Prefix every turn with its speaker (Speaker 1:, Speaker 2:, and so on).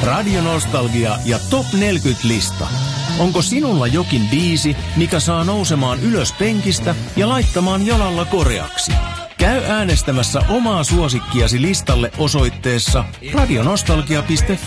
Speaker 1: Radionostalgia ja Top 40-lista. Onko sinulla jokin biisi, mikä saa nousemaan ylös penkistä ja laittamaan jalalla koreaksi? Käy äänestämässä omaa suosikkiasi listalle osoitteessa radionostalgia.fi.